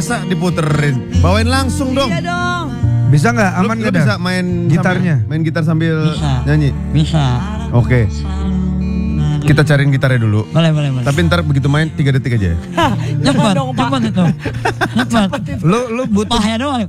masa diputerin? Bawain langsung dong. Iya dong. Bisa nggak? Aman Lu nggak? bisa main gitarnya? main gitar sambil Bisa. nyanyi? Bisa. Oke. Kita cariin gitarnya dulu. Boleh. Tapi ntar begitu main 3 detik aja ya. Cepat, dong, Pak. cepat itu. Cepat. Lu butuh Pahnya doang.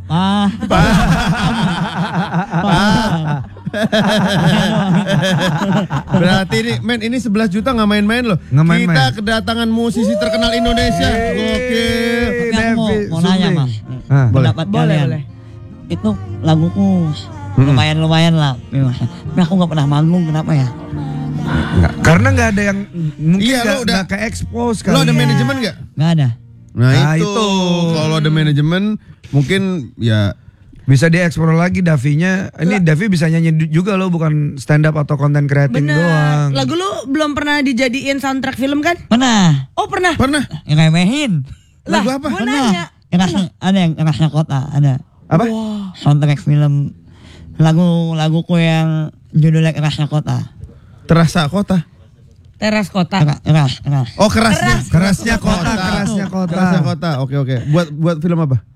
Berarti ini, men, ini 11 juta nggak main-main loh. Nggak main-main. Kita kedatangan musisi terkenal Indonesia. Oke. Tapi aku mau nanya mas. Ah. Pendapat Boleh, kalian. boleh. Itu laguku lumayan lah. Tapi aku nggak pernah manggung, kenapa ya? Karena nggak ada yang mungkin Iya, lo udah- nggak ke expose Lo kali. ada manajemen nggak? Nggak ada. Nah, Nah, itu. itu. Kalau ada manajemen mungkin ya. Bisa dieksplor lagi Davi-nya. Ini Davi bisa nyanyi juga loh, bukan stand up atau konten kreatif Bener. doang. Lagu lu belum pernah dijadiin soundtrack film kan? Pernah. Oh pernah. Pernah? Yang remehin. Lagu apa? Gua nanya. Ada yang Rasnya Kota, ada. Apa? Soundtrack film laguku yang judulnya Rasnya Kota. Terasa kota. Teras kota. Keras. Oh, kerasnya. Kerasnya kota, kerasnya kota. Kerasnya kota. Oke. Buat film apa?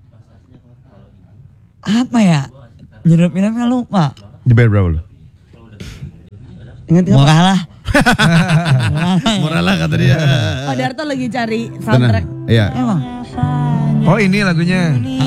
Apa ya? Judul filmnya lupa. Dibayar berapa lo? Ingat Murah lah. Murah lah kata dia. Pak Darto lagi cari Tenang. soundtrack. Iya. Emang. Oh ini lagunya.